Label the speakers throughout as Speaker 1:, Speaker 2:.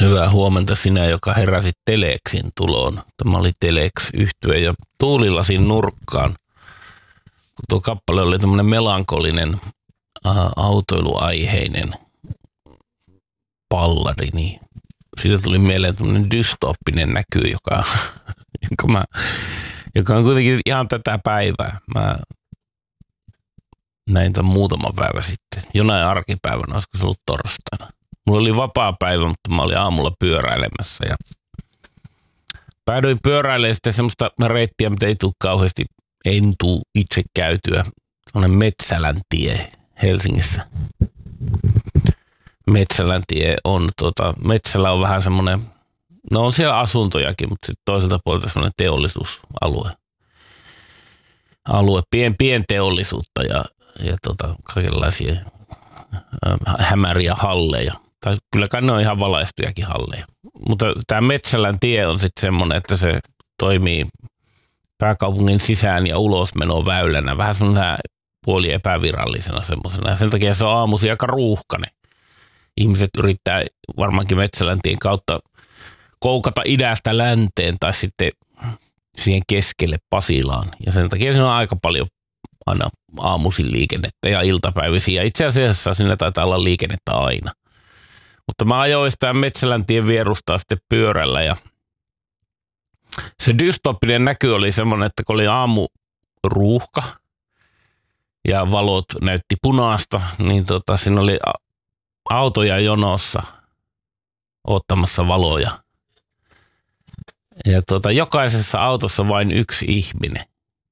Speaker 1: Hyvää huomenta sinä, joka heräsit Telexin tuloon. Tämä oli Telex-yhtye ja tuulilasin nurkkaan. Kun tuo kappale oli tämmöinen melankolinen, autoiluaiheinen pallari, niin siitä tuli mieleen tämmöinen dystooppinen näky, joka on kuitenkin ihan tätä päivää. Mä näin tämän muutama päivä sitten. Jonain arkipäivänä, olisiko se ollut torstaina. Mulla oli vapaa päivä, mutta mä olin aamulla pyöräilemässä ja päädyin pyöräilemään sitten semmoista reittiä, mitä ei tule kauheasti, en tule itse käytyä. Sellainen Metsälän tie Helsingissä. Metsälän tie on, Metsälä on vähän semmoinen, no on siellä asuntojakin, mutta sitten toiselta puolelta semmoinen teollisuusalue. Pienteollisuutta ja kaikenlaisia hämäriä halleja. Tai kyllä kai ne on ihan valaistujakin halleja. Mutta tämä Metsälän tie on sitten semmoinen, että se toimii pääkaupungin sisään ja ulosmenoväylänä. Vähän semmoinen puoli epävirallisena semmoisena. Ja sen takia se on aamuisin aika ruuhkainen. Ihmiset yrittää varmaankin Metsälän tien kautta koukata idästä länteen tai sitten siihen keskelle Pasilaan. Ja sen takia siinä on aika paljon aina aamuisin liikennettä ja iltapäivisiä. Itse asiassa siinä taitaa olla liikennettä aina. Mutta mä ajoin sitä Metsälän tien vierustaa sitten pyörällä ja se dystooppinen näky oli semmoinen, että kun oli aamuruuhka ja valot näytti punaista, niin siinä oli autoja jonossa ottamassa valoja. Ja jokaisessa autossa vain yksi ihminen,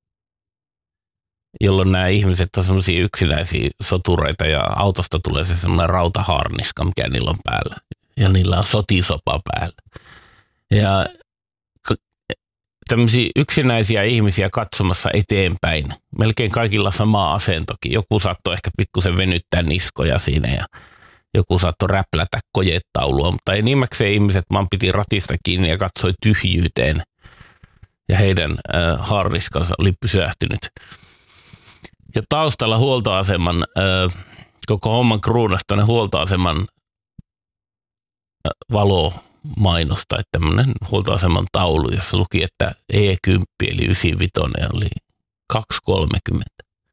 Speaker 1: jolloin nämä ihmiset on semmoisia yksinäisiä sotureita ja autosta tulee se semmoinen rautaharniska, mikä niillä on päällä. Ja niillä on sotisopa päällä. Ja tämmöisiä yksinäisiä ihmisiä katsomassa eteenpäin. Melkein kaikilla sama asentokin. Joku saattoi ehkä pikkusen venyttää niskoja siinä ja joku saattoi räplätä kojetaulua, mutta enimmäkseen ihmiset vaan piti ratista kiinni ja katsoi tyhjyyteen. Ja heidän harniskansa oli pysähtynyt. Ja taustalla huoltoaseman, koko homman kruunasta ne huoltoaseman valomainosta, että tämmöinen huoltoaseman taulu, jossa luki, että E10 eli 95 oli 230.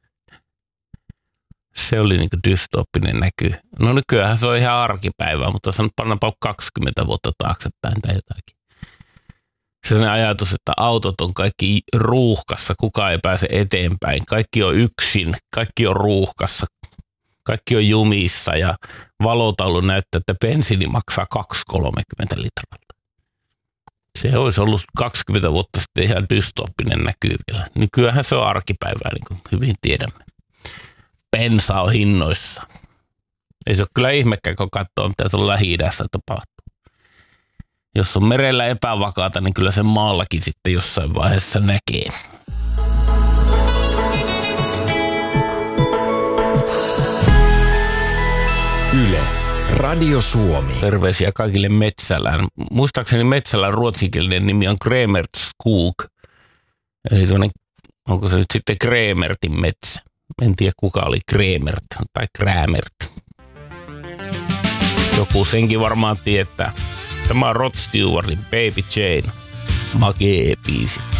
Speaker 1: Se oli niinku dystooppinen näky. No nykyään se on ihan arkipäivää, mutta se on pannaanpa 20 vuotta taaksepäin tai jotakin. Sellainen ajatus, että autot on kaikki ruuhkassa, kukaan ei pääse eteenpäin. Kaikki on yksin, kaikki on ruuhkassa, kaikki on jumissa ja valotaulu näyttää, että bensiini maksaa 2,30 litralta. Se olisi ollut 20 vuotta sitten ihan dystooppinen näky vielä. Nykyään se on arkipäivää, niin kuin hyvin tiedämme. Bensa on hinnoissa. Ei se ole kyllä ihmekään, kun katsoo, mitä tuolla Lähi-idässä tapahtuu. Jos on merellä epävakaata, niin kyllä sen maallakin sitten jossain vaiheessa näkee.
Speaker 2: Yle, Radio Suomi.
Speaker 1: Terveisiä kaikille Metsälään. Muistaakseni Metsälän ruotsinkielinen nimi on Kremertskog. Eli onko se nyt sitten Kremertin metsä? En tiedä kuka oli Kremert tai Krämert. Joku senkin varmaan tietää. Tämä on Rod Stewartin Baby Jane. Makee biisi.